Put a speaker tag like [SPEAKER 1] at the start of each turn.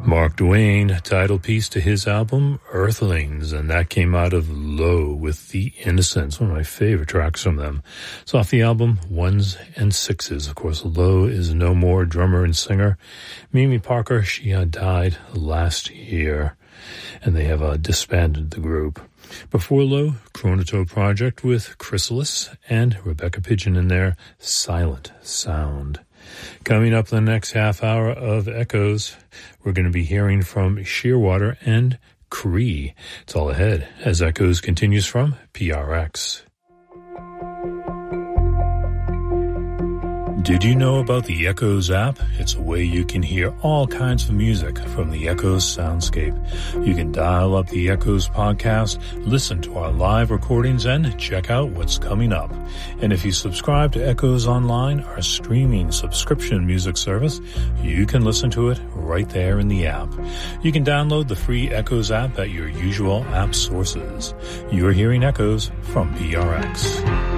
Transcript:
[SPEAKER 1] Mark Duane, title piece to his album Earthlings, and that came out of Low with The Innocents, one of my favorite tracks from them. It's off the album Ones and Sixes. Of course, Low is no more, drummer and singer Mimi Parker. She died last year, and they have disbanded the group. Before Low, Chronotone Project with Chrysalis and Rebecca Pidgeon in there, Silent Sound. Coming up the next half hour of Echoes, we're going to be hearing from Shearwater and Cree. It's all ahead as Echoes continues from PRX. Did you know about the Echoes app? It's a way you can hear all kinds of music from the Echoes soundscape. You can dial up the Echoes podcast, listen to our live recordings, and check out what's coming up. And if you subscribe to Echoes Online, our streaming subscription music service, you can listen to it right there in the app. You can download the free Echoes app at your usual app sources. You're hearing Echoes from PRX.